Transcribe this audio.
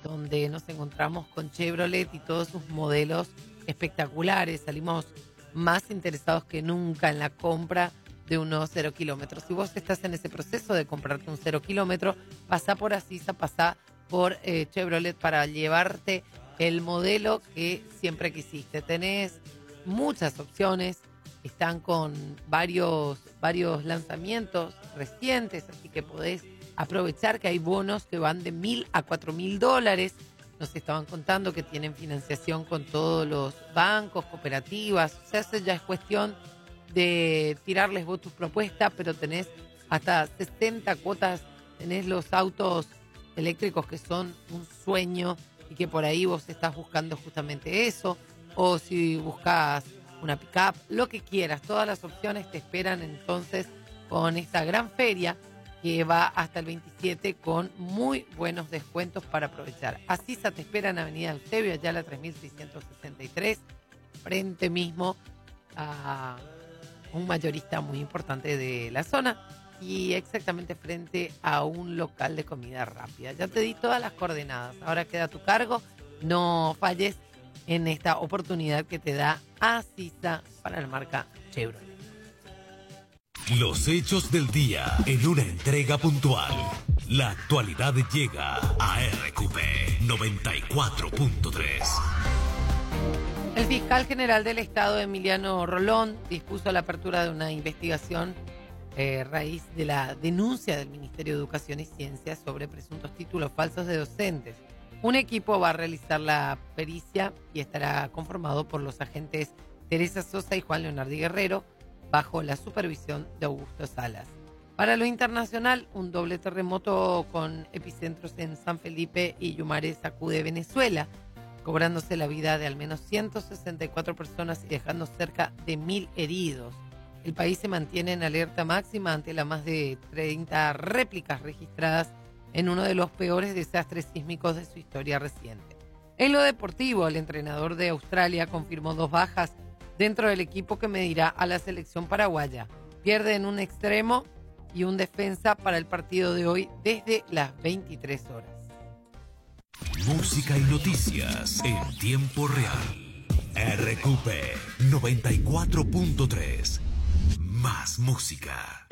donde nos encontramos con Chevrolet y todos sus modelos espectaculares. Salimos más interesados que nunca en la compra de unos 0 kilómetros. Si vos estás en ese proceso de comprarte un 0 kilómetro, pasá por Asisa, pasá por Chevrolet para llevarte el modelo que siempre quisiste. Tenés muchas opciones, están con varios lanzamientos recientes, así que podés aprovechar que hay bonos que van de $1.000 a $4.000. Nos estaban contando que tienen financiación con todos los bancos, cooperativas. O sea, eso ya es cuestión de tirarles vos tu propuesta, pero tenés hasta 60 cuotas. Tenés los autos eléctricos que son un sueño y que por ahí vos estás buscando justamente eso. O si buscas una pick-up, lo que quieras. Todas las opciones te esperan entonces con esta gran feria que va hasta el 27 con muy buenos descuentos para aprovechar. Asisa te espera en Avenida Eusebio, allá a la 3663, frente mismo a un mayorista muy importante de la zona y exactamente frente a un local de comida rápida. Ya te di todas las coordenadas, ahora queda a tu cargo. No falles en esta oportunidad que te da Asisa para la marca Chevrolet. Los hechos del día en una entrega puntual. La actualidad llega a RQP 94.3. El fiscal general del Estado, Emiliano Rolón, dispuso la apertura de una investigación raíz de la denuncia del Ministerio de Educación y Ciencia sobre presuntos títulos falsos de docentes. Un equipo va a realizar la pericia y estará conformado por los agentes Teresa Sosa y Juan Leonardo Guerrero, bajo la supervisión de Augusto Salas. Para lo internacional, un doble terremoto con epicentros en San Felipe y Yumare sacude Venezuela, cobrándose la vida de al menos 164 personas y dejando cerca de 1.000 heridos. El país se mantiene en alerta máxima ante las más de 30 réplicas registradas en uno de los peores desastres sísmicos de su historia reciente. En lo deportivo, el entrenador de Australia confirmó 2 bajas dentro del equipo que medirá a la selección paraguaya. Pierden un extremo y un defensa para el partido de hoy desde las 23 horas. Música y noticias en tiempo real. RQP 94.3. Más música.